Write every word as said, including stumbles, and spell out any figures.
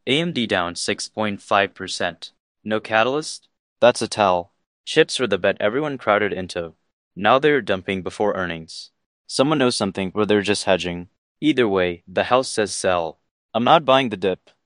A M D down six point five percent. No catalyst? That's a tell. Chips were the bet everyone crowded into. Now they're dumping before earnings. Someone knows something or they're just hedging. Either way, the house says sell. I'm not buying the dip.